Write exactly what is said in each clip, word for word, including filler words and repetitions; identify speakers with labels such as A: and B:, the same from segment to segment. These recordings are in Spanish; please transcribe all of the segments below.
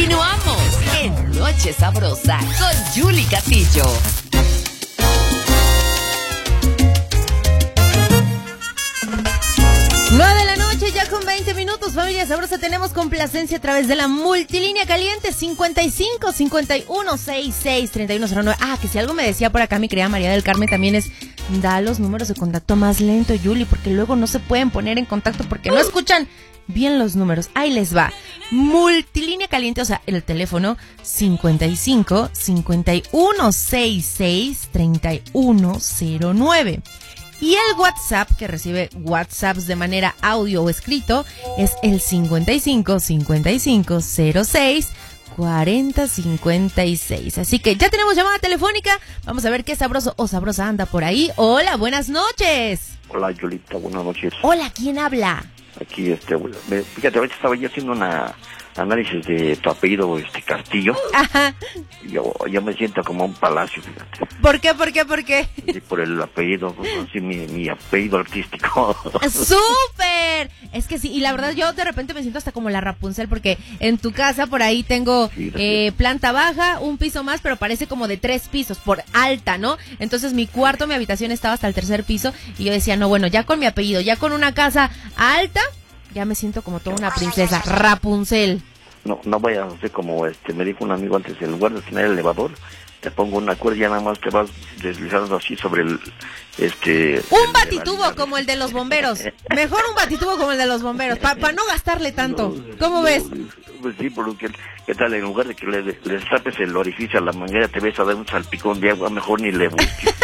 A: Continuamos en Noche Sabrosa con Yuli Castillo.
B: nueve de la noche, ya con veinte minutos, familia sabrosa, tenemos complacencia a través de la multilínea caliente cincuenta y cinco, cincuenta y uno, sesenta y seis, treinta y uno cero nueve. Ah, que si algo me decía por acá mi querida María del Carmen también es, da los números de contacto más lento, Yuli, porque luego no se pueden poner en contacto porque no escuchan bien los números. Ahí les va. Multilínea caliente, o sea, el teléfono cincuenta y cinco, cincuenta y uno, sesenta y seis, treinta y uno cero nueve. Y el WhatsApp, que recibe WhatsApps de manera audio o escrito, es el cincuenta y cinco, cincuenta y cinco, cero seis, cuarenta, cincuenta y seis. Así que ya tenemos llamada telefónica. Vamos a ver qué sabroso o sabrosa anda por ahí. Hola, buenas noches.
C: Hola, Yolita, buenas noches.
B: Hola, ¿quién habla?
C: Aquí, este, me, fíjate, ahorita estaba yo haciendo una análisis de tu apellido, este, Castillo.
B: Ajá.
C: Yo, yo me siento como un palacio, fíjate.
B: ¿Por qué, por qué, por qué?
C: Y por el apellido, así mi, mi apellido artístico.
B: ¡Súper! Es que sí, y la verdad yo de repente me siento hasta como la Rapunzel, porque en tu casa por ahí tengo
C: Sí,
B: eh, planta baja, un piso más, pero parece como de tres pisos, por alta, ¿no? Entonces mi cuarto, mi habitación estaba hasta el tercer piso, y yo decía, no, bueno, ya con mi apellido, ya con una casa alta, ya me siento como toda una princesa, Rapunzel.
C: No, no vaya a ser como, este, me dijo un amigo antes, en lugar de tener el elevador, te pongo una cuerda y ya nada más te vas deslizando así sobre el, este...
B: Un
C: el,
B: batitubo
C: el,
B: como el de los bomberos. Mejor un batitubo como el de los bomberos, para pa no gastarle tanto. ¿Cómo
C: no,
B: ves?
C: Pues sí, porque, ¿qué tal? En lugar de que le, le tapes el orificio a la manguera, te ves a dar un salpicón de agua, mejor ni le busques.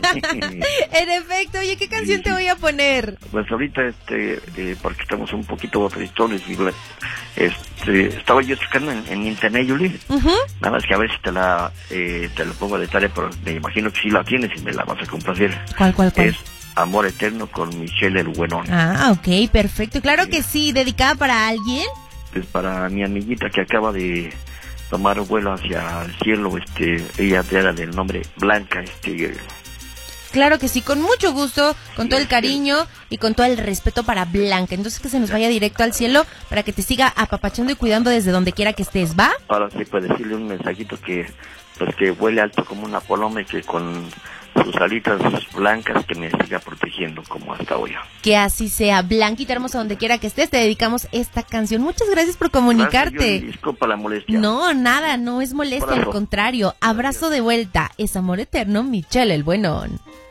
B: En efecto, oye, ¿qué canción te voy a poner?
C: Pues ahorita, este, eh, porque estamos un poquito tristones, y, este, estaba yo checando en, en internet, Yuli,
B: Uh-huh.
C: nada más que a ver si te la, eh, te la pongo de tarea, pero me imagino que sí la tienes y me la vas a complacer.
B: ¿Cuál, cuál, cuál?
C: Es Amor Eterno con Michelle el Buenón.
B: Ah, ok, perfecto. Claro que sí, dedicada para alguien.
C: Es para mi amiguita que acaba de tomar vuelo hacia el cielo, este, ella era del nombre Blanca, este...
B: Claro que sí, con mucho gusto, con todo el cariño y con todo el respeto para Blanca. Entonces que se nos vaya directo al cielo para que te siga apapachando y cuidando desde donde quiera que estés, ¿va?
C: Ahora sí, pues decirle un mensajito que, pues que huele alto como una paloma y que con sus alitas blancas que me siga protegiendo como hasta hoy.
B: Que así sea, Blanquita hermosa, donde quiera que estés, te dedicamos esta canción. Muchas gracias por comunicarte.
C: Gracias, Yuli, disculpa la molestia.
B: No, nada, no es molestia,
C: Abrazo.
B: al contrario. Abrazo de vuelta. Es Amor Eterno, Michelle el Buenón.